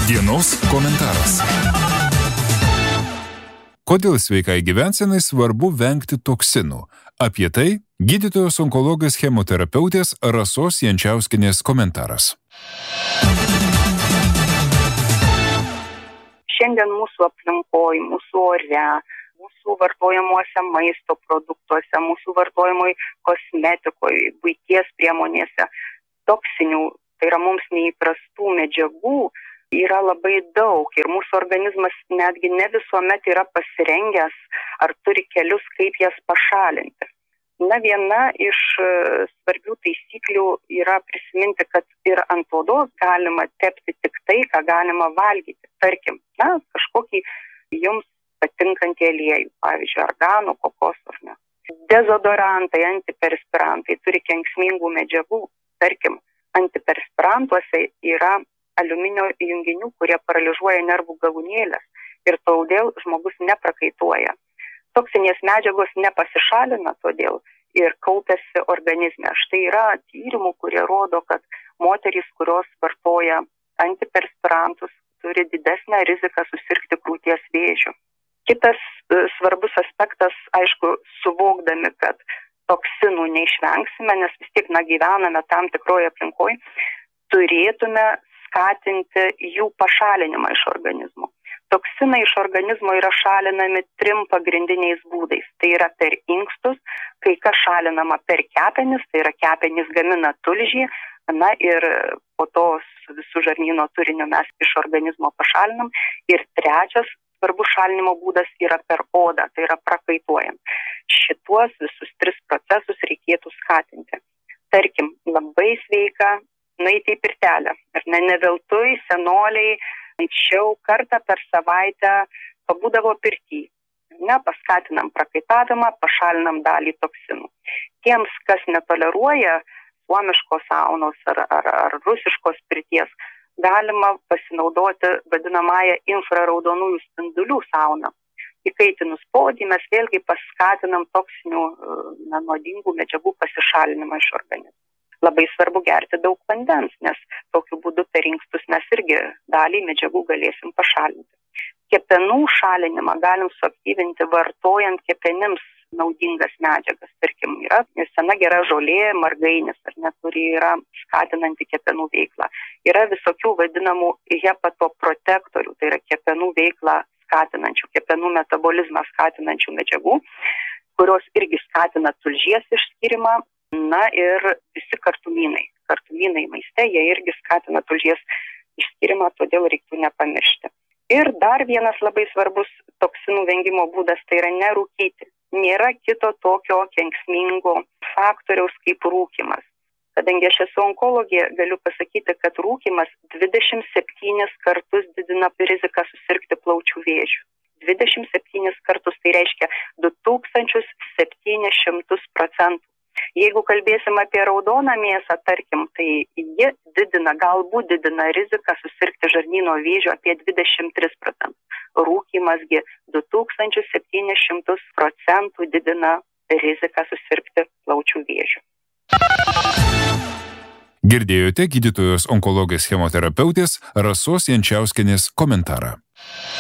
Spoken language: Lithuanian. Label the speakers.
Speaker 1: Dienos komentaras. Kodėl sveikai gyvensenai svarbu vengti toksinų? Apie tai gydytojos onkologijos chemoterapeutės Rasos Jančiauskienės komentaras.
Speaker 2: Šiandien mūsų aplinkoje, mūsų ore, mūsų vartojamuose maisto produktuose, mūsų vartojamoj kosmetikoje, buities priemonėse toksinių, tai yra mums neįprastų medžiagų, yra labai daug ir mūsų organizmas netgi ne visuomet yra pasirengęs ar turi kelius, kaip jas pašalinti. Viena iš svarbių taisyklių yra prisiminti, kad ir ant odos galima tepti tik tai, ką galima valgyti. Tarkim, kažkokį jums patinkantį aliejų, pavyzdžiui, arganų, kokosų ar ne. Dezodorantai, antiperspirantai turi kenksmingų medžiagų. Tarkim, antiperspirantuose yra aliuminio junginių, kurie paralyžuoja nervų galūnėles ir todėl žmogus neprakaituoja. Toksinės medžiagos nepasišalina todėl ir kaupiasi organizme. Štai yra tyrimų, kurie rodo, kad moterys, kurios vartoja antiperspirantus, turi didesnę riziką susirgti krūties vėžiu. Kitas svarbus aspektas, aišku, suvokdami, kad toksinų neišvengsime, nes vis tiek gyvename tam tikroje aplinkoje, turėtume skatinti jų pašalinimą iš organizmo. Toksinai iš organizmo yra šalinami 3 pagrindiniais būdais. Tai yra per inkstus, kai kas šalinama per kepenis, tai yra kepenys gamina tulžį, ir po to su visų žarnyno turiniu mes iš organizmo pašalinam. Ir trečias svarbus šalinimo būdas yra per odą, tai yra prakaituojant. Šituos visus 3 procesus reikėtų skatinti. Tarkim, labai sveika nueiti į pirtelę. Ne veltui senoliai anksčiau kartą per savaitę pabūdavo pirty. Paskatinam prakaitavimą, pašalinam dalį toksinų. Tiems, kas netoleruoja suomiškos saunos ar rusiškos pirties, galima pasinaudoti vadinamąją infraraudonųjų spindulių sauną. Įkaitinus podį mes vėlgi paskatinam toksinių nuodingų medžiagų pasišalinimą iš organizmo. Labai svarbu gerti daug vandens, nes tokiu būdu per inkstus mes irgi dalį medžiagų galėsim pašalinti. Kepenų šalinimą galim suaktyvinti vartojant kepenims naudingas medžiagas. Tarkim, yra sena gera žolė, margainis, kuri yra skatinanti kepenų veiklą. Yra visokių vadinamų hepatoprotektorių, tai yra kepenų veiklą skatinančių, kepenų metabolizmą skatinančių medžiagų, kurios irgi skatina tulžies išskyrimą. Ir visi kartumynai. Kartumynai maiste, jie irgi skatina tulžies išskyrimą, todėl reiktų nepamiršti. Ir dar vienas labai svarbus toksinų vengimo būdas, tai yra nerūkyti. Nėra kito tokio kenksmingo faktoriaus kaip rūkymas. Kadangi aš esu onkologė, galiu pasakyti, kad rūkymas 27 kartus didina riziką susirgti plaučių vėžiu. 27 kartus, tai reiškia 2700%. Jeigu kalbėsim apie raudoną mėsą, tarkim, tai ji galbūt didina riziką susirgti žarnyno vėžiu apie 23%. Rūkymasgi 2700% didina riziką susirgti plaučių vėžiu.
Speaker 1: Girdėjote gydytojos onkologijos chemoterapeutės Rasos Jančiauskienės komentarą.